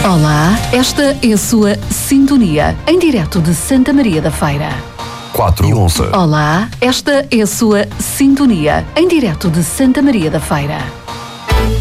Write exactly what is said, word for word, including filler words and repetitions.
Olá, esta é a sua sintonia, em direto de Santa Maria da Feira. quatro e onze. Olá, esta é a sua sintonia, em direto de Santa Maria da Feira.